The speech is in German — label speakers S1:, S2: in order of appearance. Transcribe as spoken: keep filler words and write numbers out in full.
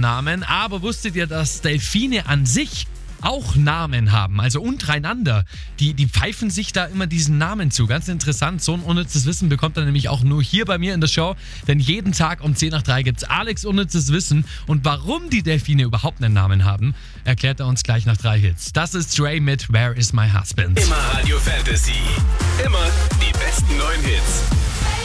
S1: Namen. Aber wusstet ihr, dass Delfine an sich auch Namen haben, also untereinander. Die, die pfeifen sich da immer diesen Namen zu. Ganz interessant. So ein unnützes Wissen bekommt er nämlich auch nur hier bei mir in der Show. Denn jeden Tag um zehn nach drei gibt's Alex unnützes Wissen. Und warum die Delfine überhaupt einen Namen haben, erklärt er uns gleich nach drei Hits. Das ist Dre mit Where is my husband?
S2: Immer Radio Fantasy. Immer die besten neuen Hits.